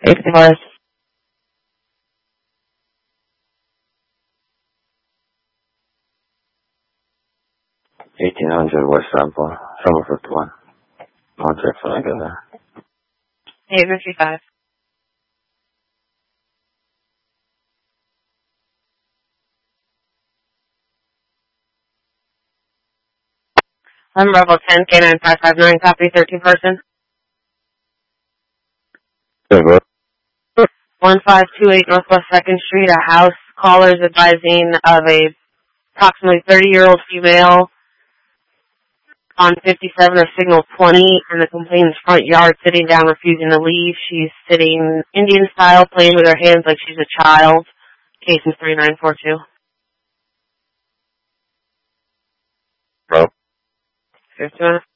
855. 1800 West Sample, Summer 51. I'll check when I get there. 855. I'm Rebel 10, K9559, copy 13 person. Hey, bro. 1528 Northwest 2nd Street, a house. Callers advising of a approximately 30-year-old female on 57 or signal 20 in the complainant's front yard, sitting down, refusing to leave. She's sitting Indian style, playing with her hands like she's a child. Case is 3942. Bro. 51.